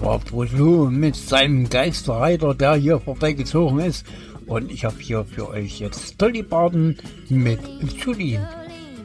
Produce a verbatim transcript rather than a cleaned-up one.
war Frodo mit seinem Geisterreiter, der hier vorbeigezogen ist. Und ich habe hier für euch jetzt Dolly Parton mit Julien.